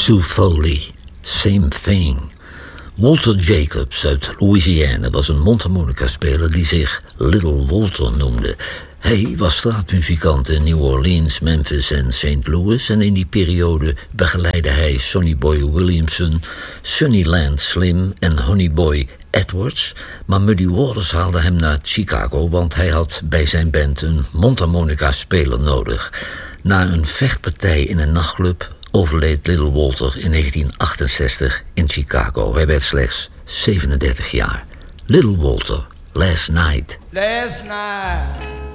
Sue Foley, Same Thing. Walter Jacobs uit Louisiana was een mondharmonica-speler die zich Little Walter noemde. Hij was straatmuzikant in New Orleans, Memphis en St. Louis en in die periode begeleidde hij Sonny Boy Williamson, Sunnyland Slim en Honeyboy Edwards, maar Muddy Waters haalde hem naar Chicago, want hij had bij zijn band een mondharmonica-speler nodig. Na een vechtpartij in een nachtclub overleed Little Walter in 1968 in Chicago. Hij werd slechts 37 jaar. Little Walter, Last Night. Last night